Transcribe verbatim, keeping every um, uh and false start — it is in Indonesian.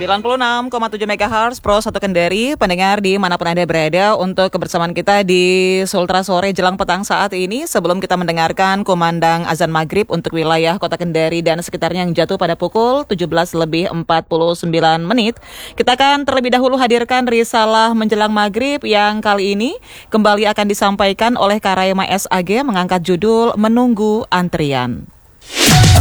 sembilan puluh enam koma tujuh megahertz Pro satu Kendari, pendengar dimanapun Anda berada, untuk kebersamaan kita di Sultra Sore jelang petang saat ini. Sebelum kita mendengarkan kumandang azan maghrib untuk wilayah Kota Kendari dan sekitarnya yang jatuh pada pukul tujuh belas lebih empat puluh sembilan menit, kita akan terlebih dahulu hadirkan risalah menjelang maghrib yang kali ini kembali akan disampaikan oleh Karayama S A G mengangkat judul Menunggu Antrian.